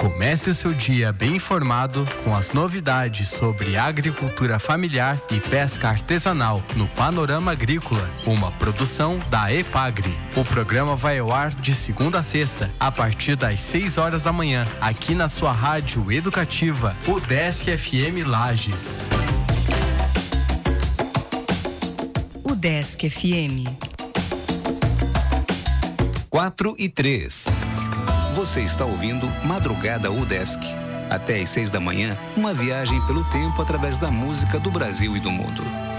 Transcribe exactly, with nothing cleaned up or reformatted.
Comece o seu dia bem informado com as novidades sobre agricultura familiar e pesca artesanal no Panorama Agrícola, uma produção da EPAGRE. O programa vai ao ar de segunda a sexta, a partir das seis horas da manhã, aqui na sua rádio educativa, UDESC F M Lages. UDESC F M. quatro e três. Você está ouvindo Madrugada UDESC. Até às seis da manhã, uma viagem pelo tempo através da música do Brasil e do mundo.